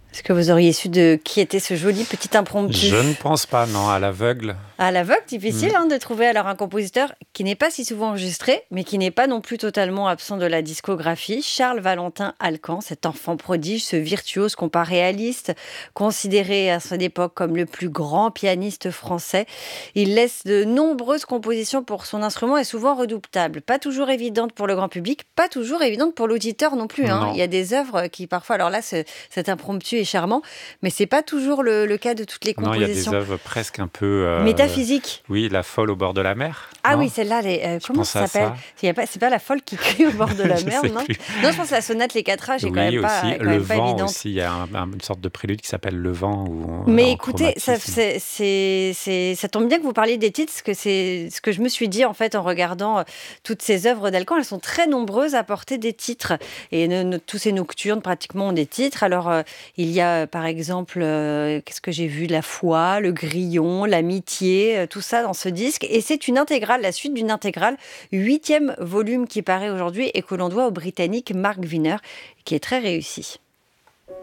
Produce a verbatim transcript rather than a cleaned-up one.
Est-ce que vous auriez su de qui était ce joli petit impromptu ? Je ne pense pas, non, à l'aveugle. À l'aveugle, difficile Mm. hein, de trouver alors un compositeur qui n'est pas si souvent enregistré, mais qui n'est pas non plus totalement absent de la discographie. Charles Valentin Alcan, cet enfant prodige, ce virtuose compas réaliste, considéré à son époque comme le plus grand pianiste français. Il laisse de nombreuses compositions pour son instrument et souvent redoutables. Pas toujours évidentes pour le grand public, pas toujours évidentes pour l'auditeur non plus. Hein. Non. Il y a des œuvres qui parfois, alors là, ce, cet impromptu est charmant, mais c'est pas toujours le, le cas de toutes les Non, il y a des compositions. œuvres presque un peu... euh, Métaphysique. Oui, La folle au bord de la mer. Ah non oui, celle-là, les, euh, Je comment pense ça à s'appelle ça. Il y a pas, c'est pas la folle qui crie au bord de la Je mer, sais non plus. Non, je pense que la sonate Les Quatre Âges est Oui, quand même pas, aussi. est quand Le même pas vent évidente. aussi, il y a un- un- une sorte de prélude qui s'appelle Le vent. Où, Mais en écoutez, ça, chromatisme. c'est, c'est, c'est- ça tombe bien que vous parliez des titres, parce que c'est ce que je me suis dit en fait en regardant euh, toutes ces œuvres d'Alcan. Elles sont très nombreuses à porter des titres. Et ne- ne- tous ces nocturnes pratiquement ont des titres. Alors, euh, il y a euh, par exemple, euh, qu'est-ce que j'ai vu La foi, Le grillon, L'amitié, euh, tout ça dans ce disque. Et c'est une intégrale, la suite d'une intégrale, huitième volume qui paraît aujourd'hui et que l'on doit au Britannique Mark Wiener, qui est très réussi.